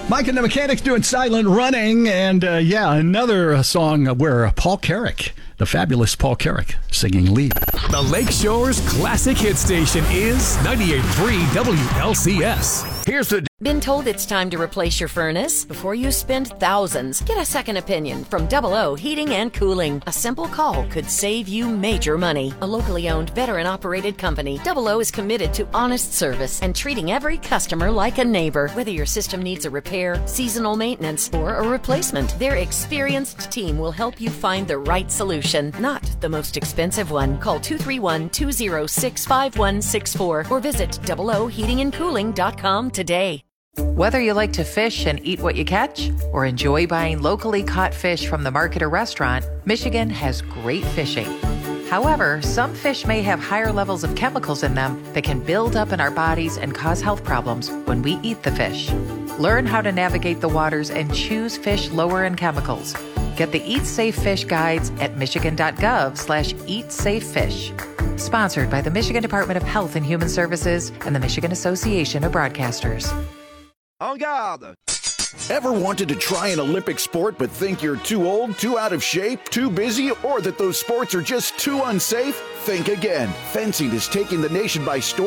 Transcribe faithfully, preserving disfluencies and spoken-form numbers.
Mike and the Mechanics doing Silent Running, and uh, yeah, another uh, song where uh, Paul Carrick, the fabulous Paul Carrick, singing lead. The Lakeshore's classic hit station is ninety-eight point three W L C S. Here's the... Been told it's time to replace your furnace? Before you spend thousands, get a second opinion from Double O Heating and Cooling. A simple call could save you major money. A locally owned, veteran-operated company, Double O is committed to honest service and treating every customer like a neighbor. Whether your system needs a repair, seasonal maintenance, or a replacement, their experienced team will help you find the right solution, not the most expensive one. Call two three one, two zero six, five one six four or visit double o heating and cooling dot com today. Whether you like to fish and eat what you catch or enjoy buying locally caught fish from the market or restaurant, Michigan has great fishing. However, some fish may have higher levels of chemicals in them that can build up in our bodies and cause health problems when we eat the fish. Learn how to navigate the waters and choose fish lower in chemicals. Get the Eat Safe Fish guides at michigan.gov slash eat safe fish. Sponsored by the Michigan Department of Health and Human Services and the Michigan Association of Broadcasters. En garde! Ever wanted to try an Olympic sport but think you're too old, too out of shape, too busy, or that those sports are just too unsafe? Think again. Fencing is taking the nation by storm.